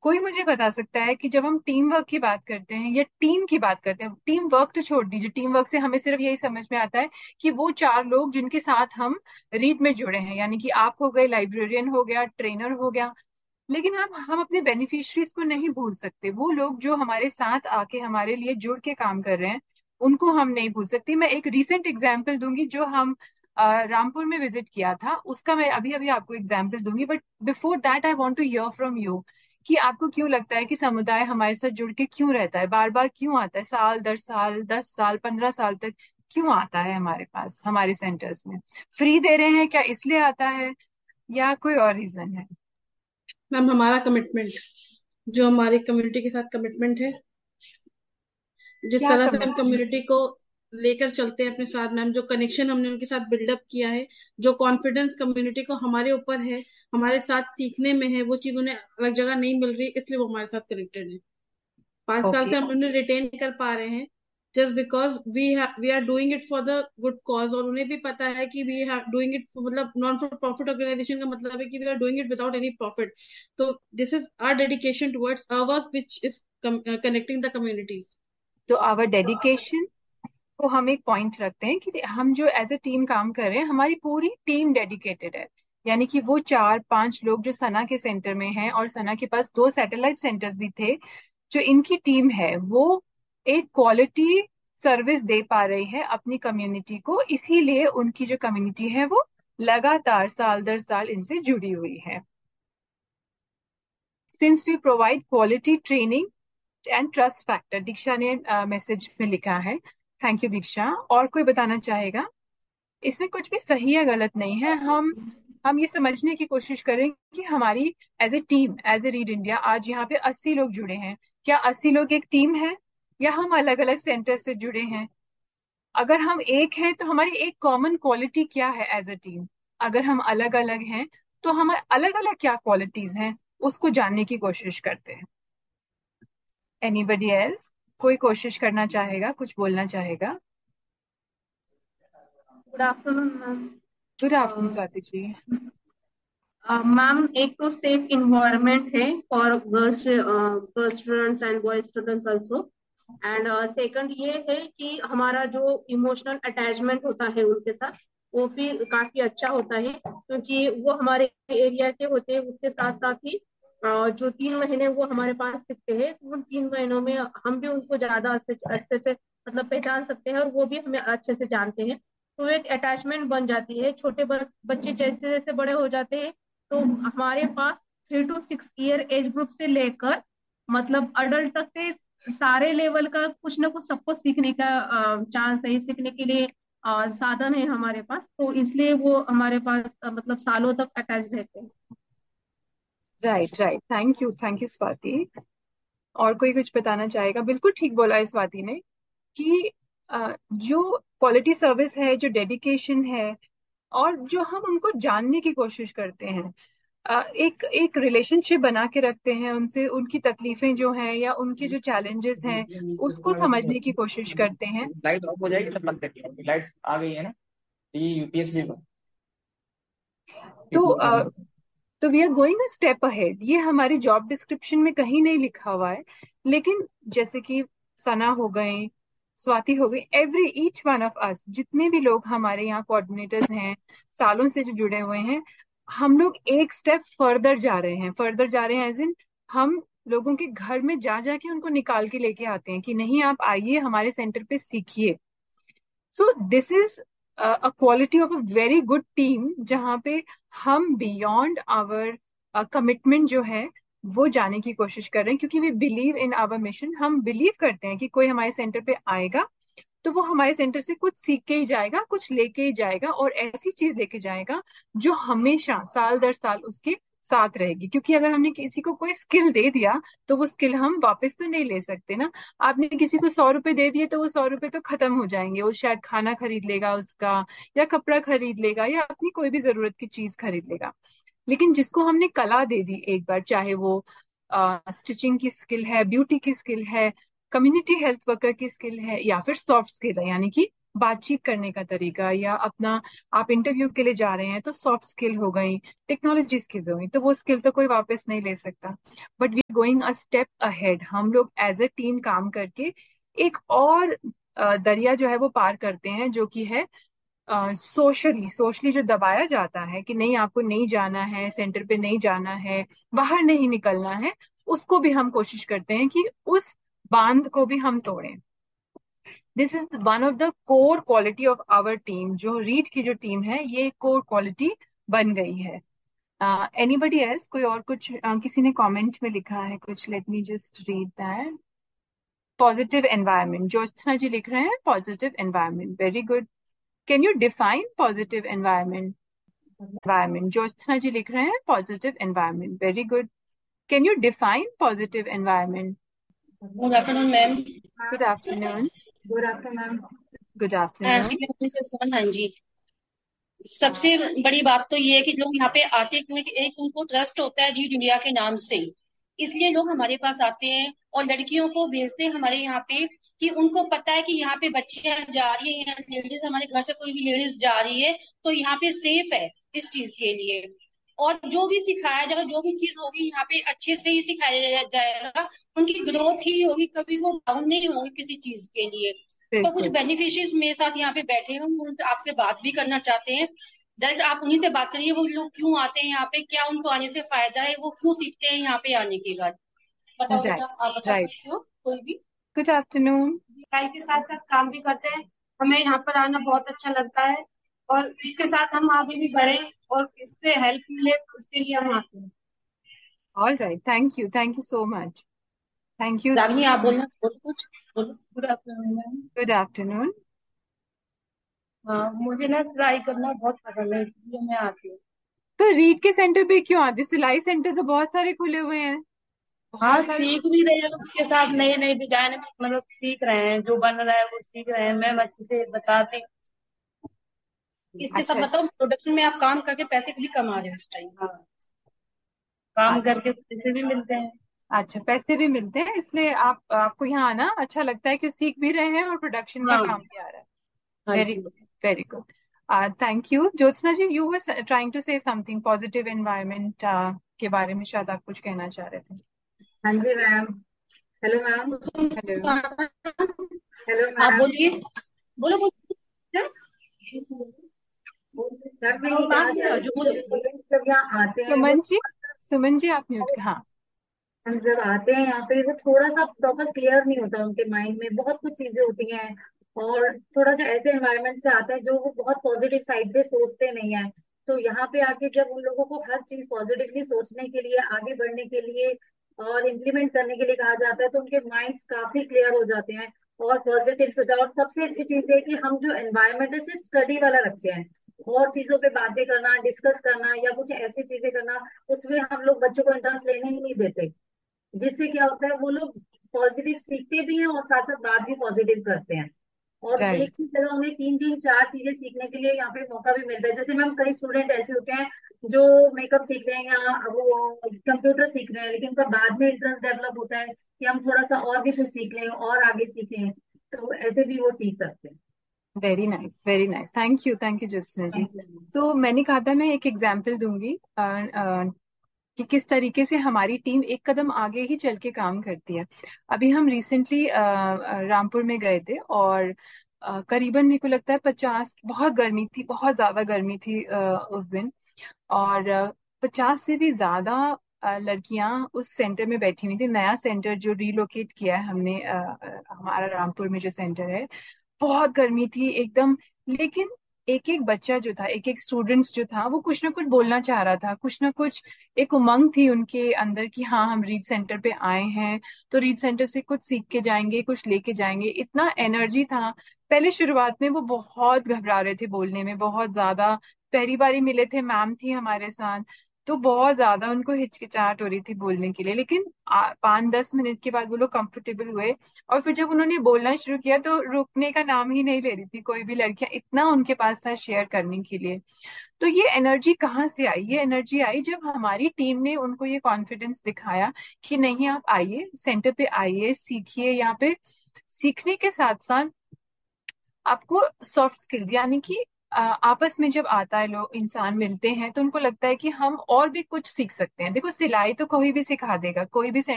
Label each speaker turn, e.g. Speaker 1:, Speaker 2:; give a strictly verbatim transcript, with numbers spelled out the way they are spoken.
Speaker 1: कोई मुझे बता सकता है कि जब हम टीम वर्क की बात करते हैं या टीम की बात करते हैं, टीम वर्क तो छोड़ दीजिए, टीम वर्क से हमें सिर्फ यही समझ में आता है कि वो चार लोग जिनके साथ हम रीड में जुड़े हैं, यानी कि आप हो गए, लाइब्रेरियन हो गया, ट्रेनर हो गया। लेकिन हम हम अपने बेनिफिशरीज को नहीं भूल सकते। वो लोग जो हमारे साथ आके हमारे लिए जुड़ के काम कर रहे हैं, उनको हम नहीं भूल सकते। मैं एक रीसेंट एग्जांपल दूंगी। जो हम अ, रामपुर में विजिट किया था, उसका मैं अभी अभी आपको एग्जांपल दूंगी, but before that I want to here from you कि आपको क्यों लगता है कि समुदाय हमारे साथ जुड़ के क्यों रहता है, बार बार क्यों आता है, साल दर साल, दस साल, पंद्रह साल तक क्यों आता है हमारे पास, हमारे सेंटर्स में? फ्री दे रहे हैं क्या, इसलिए आता है, या कोई और रीजन है?
Speaker 2: मैम हमारा कमिटमेंट, जो हमारी कम्युनिटी के साथ कमिटमेंट है, जिस
Speaker 1: क्या
Speaker 2: तरह से हम
Speaker 1: कमिटमेंट?
Speaker 2: कम्युनिटी को लेकर चलते हैं अपने साथ, मैम जो कनेक्शन हमने उनके साथ बिल्डअप किया है, जो कॉन्फिडेंस कम्युनिटी को हमारे ऊपर है, हमारे साथ सीखने में है, वो चीज उन्हें अलग जगह नहीं मिल रही, इसलिए वो हमारे साथ कनेक्टेड है। पांच साल
Speaker 1: ओके।
Speaker 2: से हम उन्हें रिटेन कर पा रहे हैं, just because we we are doing it for the good cause. और उन्हें भी पता है कि वी आर डूइंग इट, मतलब नॉन फॉर प्रॉफिट ऑर्गेनाइजेशन का मतलब है कि we are doing it without any profit. तो this is our dedication towards our work which is connecting the communities.
Speaker 1: तो आवर डेडिकेशन को हम एक पॉइंट रखते हैं कि हम जो एज ए टीम काम कर रहे हैं, हमारी पूरी टीम डेडिकेटेड है। यानी कि वो चार पांच लोग जो सना के सेंटर में हैं, और सना के पास दो सैटेलाइट सेंटर्स भी थे, जो इनकी टीम है वो एक क्वालिटी सर्विस दे पा रही है अपनी कम्युनिटी को, इसीलिए उनकी जो कम्युनिटी है वो लगातार साल दर साल इनसे जुड़ी हुई है। Since we provide quality training and trust factor, दीक्षा ने मैसेज में लिखा है। थैंक यू दीक्षा। और कोई बताना चाहेगा? इसमें कुछ भी सही या गलत नहीं है। हम हम ये समझने की कोशिश करें कि हमारी as a team, as A read India, आज यहाँ पे अस्सी लोग जुड़े हैं। क्या अस्सी लोग एक टीम है, या हम अलग अलग सेंटर से जुड़े हैं? अगर हम एक हैं तो हमारी एक कॉमन क्वालिटी क्या है एज अ टीम? अगर हम अलग अलग हैं तो हमारे अलग अलग क्या क्वालिटीज हैं, उसको जानने की कोशिश करते हैं। Anybody else? कोई कोशिश करना चाहेगा, कुछ बोलना चाहेगा?
Speaker 3: Good afternoon ma'am.
Speaker 1: Good afternoon Swati ji.
Speaker 3: Ma'am, एक तो सेफ इन्वायरमेंट है for girls girls students and boy students also. And second ये है कि हमारा जो इमोशनल अटैचमेंट होता है उनके साथ, वो भी काफी अच्छा होता है, क्योंकि वो हमारे एरिया के होते हैं। उसके साथ साथ ही अ, जो तीन महीने वो हमारे पास सिखते हैं, तो उन तीन महीनों में हम भी उनको ज्यादा अच्छे अच्छे से मतलब पहचान सकते हैं, और वो भी हमें अच्छे से जानते हैं। तो एक अटैचमेंट बन जाती है। छोटे बस बच्चे जैसे जैसे बड़े हो जाते हैं, तो हमारे पास three to six year age group से लेकर मतलब अडल्ट तक के सारे लेवल का कुछ ना कुछ सबको सीखने का चांस है, सीखने के लिए अ, साधन है हमारे पास। तो इसलिए वो हमारे पास अ, मतलब सालों तक अटैच रहते हैं।
Speaker 1: Right right, thank you, thank you Swati. और कोई कुछ बताना चाहेगा? बिल्कुल ठीक बोला है स्वाति ने कि अ, जो क्वालिटी सर्विस है, जो डेडिकेशन है, और जो हम उनको जानने की कोशिश करते हैं, अ, एक एक रिलेशनशिप बना के रखते हैं उनसे, उनकी तकलीफें जो हैं या उनके जो चैलेंजेस हैं उसको समझने की कोशिश करते हैं।
Speaker 4: लाइट ऑफ हो जाएगी तब बंद करिए, लाइट्स आ गई है ना। ये यूपीएससी
Speaker 1: तो
Speaker 4: का।
Speaker 1: अ, तो we are going a step ahead. ये हमारी जॉब डिस्क्रिप्शन में कहीं नहीं लिखा हुआ है, लेकिन जैसे कि सना हो गए, स्वाति हो गई, every each one of us, जितने भी लोग हमारे यहाँ कोऑर्डिनेटर्स हैं, सालों से जो जुड़े हुए हैं, हम लोग एक स्टेप फर्दर जा रहे हैं। फर्दर जा रहे हैं एज इन, हम लोगों के घर में जा जाके उनको निकाल के लेके आते हैं कि नहीं, आप आइए हमारे सेंटर पे सीखिए। So this is a quality of a very good team, जहाँ पे हम बियॉन्ड आवर कमिटमेंट जो है वो जाने की कोशिश कर रहे हैं, क्योंकि we believe in our mission. हम बिलीव करते हैं कि कोई हमारे सेंटर पे आएगा तो वो हमारे सेंटर से कुछ सीख के ही जाएगा, कुछ लेके ही जाएगा, और ऐसी चीज लेके जाएगा जो हमेशा साल दर साल उसके साथ रहेगी। क्योंकि अगर हमने किसी को कोई स्किल दे दिया तो वो स्किल हम वापस तो नहीं ले सकते ना। आपने किसी को सौ रुपए दे दिए तो वो सौ रुपए तो खत्म हो जाएंगे, वो शायद खाना खरीद लेगा उसका, या कपड़ा खरीद लेगा, या अपनी कोई भी जरूरत की चीज खरीद लेगा। लेकिन जिसको हमने कला दे दी एक बार, चाहे वो स्टिचिंग की स्किल है, ब्यूटी की स्किल है, कम्युनिटी हेल्थ वर्कर की स्किल है, या फिर सॉफ्ट स्किल है, यानी कि बातचीत करने का तरीका, या अपना, आप इंटरव्यू के लिए जा रहे हैं तो सॉफ्ट स्किल हो गई, टेक्नोलॉजी स्किल्स हो गई, तो वो स्किल तो कोई वापस नहीं ले सकता। But we are going a step ahead, हम लोग एज अ टीम काम करके एक और अ, दरिया जो है वो पार करते हैं, जो कि है सोशली सोशली जो दबाया जाता है कि नहीं आपको नहीं जाना है, सेंटर पे नहीं जाना है, बाहर नहीं निकलना है, उसको भी हम कोशिश करते हैं कि उस बांध को भी हम तोड़ें। This is one of the core quality of our team. जो रीड की जो टीम है ये कोर क्वालिटी बन गई है। एनीबडी एल्स, कोई और कुछ uh, किसी ने कमेंट में लिखा है कुछ, let me just read that. Positive environment, Jyotsna जी लिख रहे हैं positive environment, very good. Can you define positive environment? Environment, Jyotsna जी लिख रहे हैं positive environment, very good. Can you define positive environment?
Speaker 5: Good afternoon ma'am.
Speaker 1: Good afternoon.
Speaker 3: Good afternoon ma'am.
Speaker 1: Good afternoon.
Speaker 5: हाँ जी, सबसे बड़ी बात तो ये है कि लोग यहाँ पे आते क्यों है कि एक उनको ट्रस्ट होता है रीड इंडिया के नाम से, इसलिए लोग हमारे पास आते हैं और लड़कियों को भेजते हैं हमारे यहाँ पे कि उनको पता है कि यहाँ पे बच्चियां जा रही है या लेडीज हमारे घर से कोई भी लेडीज जा रही है तो यहाँ पे सेफ है इस चीज के लिए। और जो भी सिखाया जाएगा, जो भी चीज होगी यहाँ पे अच्छे से ही सिखाया जाएगा, उनकी ग्रोथ ही होगी, कभी वो डाउन नहीं होंगे किसी चीज के लिए। तो कुछ
Speaker 1: बिल्कुल।
Speaker 5: बेनिफिशियरीज मेरे साथ यहाँ पे बैठे हैं, हम उनसे आपसे बात भी करना चाहते हैं। डायरेक्ट आप उन्हीं से बात करिए, वो लोग क्यों आते हैं यहाँ पे, क्या उनको आने से फायदा है, वो क्यों सीखते हैं यहाँ पे आने के बाद। बताओ
Speaker 1: राइट,
Speaker 5: बेटा, आप बता
Speaker 1: राइट।
Speaker 5: सकते हो कोई भी।
Speaker 1: Good afternoon.
Speaker 3: पढ़ाई के साथ साथ काम भी करते हैं, हमें यहाँ पर आना बहुत अच्छा लगता है और इसके साथ हम आगे भी बढ़े और इससे हेल्प मिले उसके लिए हम आते हैं।
Speaker 1: All right, thank you, thank you so much, thank you.
Speaker 5: Ragini आप बोलना, बोलो कुछ बोलो।
Speaker 6: Good afternoon ma'am.
Speaker 1: Good afternoon.
Speaker 6: हाँ, मुझे ना सिलाई करना बहुत पसंद है इसलिए मैं आती हूँ।
Speaker 1: तो रीड के सेंटर पे क्यों आते? सिलाई सेंटर तो बहुत सारे खुले हुए हैं,
Speaker 6: हाँ,
Speaker 1: बहुत सारे।
Speaker 6: सीख भी रहे हैं उसके साथ, नए नए डिजाइन भी मतलब सीख रहे हैं, जो बन रहा है वो सीख रहे हैं, मैम अच्छे से बताते हैं।
Speaker 5: इसके साथ
Speaker 1: अच्छा,
Speaker 5: बताओ, प्रोडक्शन में आप काम करके पैसे भी कमा रहे हो इस टाइम।
Speaker 6: हाँ, काम
Speaker 1: अच्छा,
Speaker 6: करके पैसे भी मिलते हैं।
Speaker 1: अच्छा, पैसे भी मिलते हैं, इसलिए आप आपको यहाँ आना अच्छा लगता है कि सीख भी रहे हैं और प्रोडक्शन का
Speaker 6: हाँ।
Speaker 1: काम भी आ रहा है।
Speaker 6: हाँ
Speaker 1: very
Speaker 6: ji.
Speaker 1: Good, very good. Thank you. Jyotsna ji, you were trying to से समथिंग पॉजिटिव एनवायरनमेंट के बारे में, शायद आप कुछ कहना चाह रहे थे।
Speaker 3: हाँ जी ma'am. Hello ma'am.
Speaker 1: Hello.
Speaker 3: Hello
Speaker 5: आप
Speaker 3: मैम।
Speaker 5: बोलिए, बोलो बोलो।
Speaker 3: सर मैं ये
Speaker 5: कहाँ
Speaker 3: कहना
Speaker 5: से
Speaker 3: चाह
Speaker 5: हो?
Speaker 3: रही
Speaker 5: जो
Speaker 3: थी
Speaker 5: बोलो।
Speaker 3: कि जो स्टूडेंट्स जब यहाँ आते हैं वो
Speaker 1: सुमन जी, सुमन जी आप म्यूट, हाँ।
Speaker 3: हम जब आते हैं यहाँ पे वो थोड़ा सा प्रॉपर क्लियर नहीं होता, उनके माइंड में बहुत कुछ चीजें होती हैं और थोड़ा सा ऐसे एनवायरनमेंट से आता है जो वो बहुत पॉजिटिव साइड पे सोचते नहीं है। तो यहाँ पे आके जब उन लोगों को हर चीज पॉजिटिवली सोचने के लिए, आगे बढ़ने के लिए और इम्प्लीमेंट करने के लिए कहा जाता है तो उनके माइंड्स काफी क्लियर हो जाते हैं और पॉजिटिव सोचा। और सबसे अच्छी चीज है कि हम जो एनवायरनमेंट है सिर्फ स्टडी वाला रखते हैं, और चीजों पे बातें करना, डिस्कस करना या कुछ ऐसी चीजें करना, उसमें हम लोग बच्चों को इंटरेस्ट लेने ही नहीं देते। जिससे क्या होता है वो लोग पॉजिटिव सीखते भी हैं और साथ साथ बात भी पॉजिटिव करते हैं। और एक
Speaker 1: राइट।
Speaker 3: ही जगह उन्हें तीन तीन चार चीजें सीखने के लिए यहाँ पे मौका भी मिलता है। जैसे मैम कई स्टूडेंट ऐसे होते हैं जो मेकअप सीख रहे हैं या वो कंप्यूटर सीख रहे हैं, लेकिन उनका बाद में इंटरेस्ट डेवलप होता है कि हम थोड़ा सा और भी कुछ सीख लें और आगे सीखें, तो ऐसे भी वो सीख सकते हैं।
Speaker 1: Very nice, very nice, thank you, thank you Jyotsna ji.
Speaker 3: Thank you.
Speaker 1: सो मैंने कहा था मैं एक एग्जाम्पल दूंगी अ, अ, कि किस तरीके से हमारी टीम एक कदम आगे ही चल के काम करती है। अभी हम रिसेंटली रामपुर में गए थे और अ, करीबन मेरे को लगता है पचास, बहुत गर्मी थी, बहुत ज्यादा गर्मी थी अ, उस दिन। और पचास से भी ज्यादा अ, लड़कियां उस सेंटर में बैठी हुई थी। नया सेंटर जो रिलोकेट किया है हमने, अ, अ, हमारा रामपुर में जो सेंटर है, बहुत गर्मी थी एकदम। लेकिन एक एक बच्चा जो था, एक एक स्टूडेंट्स जो था, वो कुछ ना कुछ बोलना चाह रहा था, कुछ ना कुछ एक उमंग थी उनके अंदर कि हाँ हम रीड सेंटर पे आए हैं तो रीड सेंटर से कुछ सीख के जाएंगे, कुछ लेके जाएंगे, इतना एनर्जी था। पहले शुरुआत में वो बहुत घबरा रहे थे बोलने में, बहुत ज्यादा। पहली बार ही मिले थे, मैम थी हमारे साथ, तो बहुत ज्यादा उनको हिचकिचाहट हो रही थी बोलने के लिए। लेकिन आ- पाँच दस मिनट के बाद वो लोग कंफर्टेबल हुए और फिर जब उन्होंने बोलना शुरू किया तो रुकने का नाम ही नहीं ले रही थी कोई भी लड़कियां, इतना उनके पास था शेयर करने के लिए। तो ये एनर्जी कहाँ से आई? ये एनर्जी आई जब हमारी टीम ने उनको ये कॉन्फिडेंस दिखाया कि नहीं आप आइए, सेंटर पे आइए, सीखिए। यहाँ पे सीखने के साथ साथ आपको सॉफ्ट स्किल्स, यानी कि आ, आपस में जब आता है, लोग इंसान मिलते हैं तो उनको लगता है कि हम और भी कुछ सीख सकते हैं। देखो सिलाई तो कोई भी सिखा देगा, कोई भी